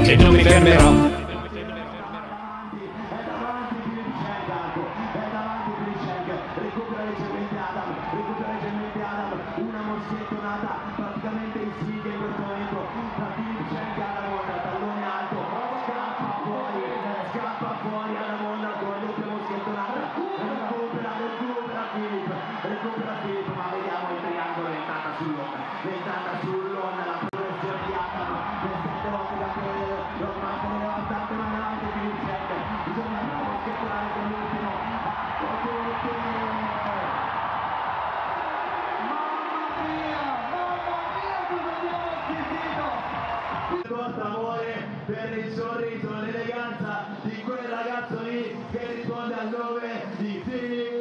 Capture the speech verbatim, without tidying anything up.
e non mi fermerò. Una moschettonata praticamente in siga in questo momento tra Filip Cenk e Adamonda, tallone alto, scappa fuori, scappa fuori Adamonda con doppia moschettonata, recupera, recupera Filip, recupera Filip, ma vediamo il triangolo, è entrata sull'onda, è entrata sull'onda la progressione di Adam, le sette volte da prendere, Rockmaster è devastante, ma davanti Filip Cenk, bisogna però moschettonare con l'ultimo, con l'ultimo. Costa amore per il sorriso, l'eleganza di quel ragazzo lì che risponde al nome di Filip.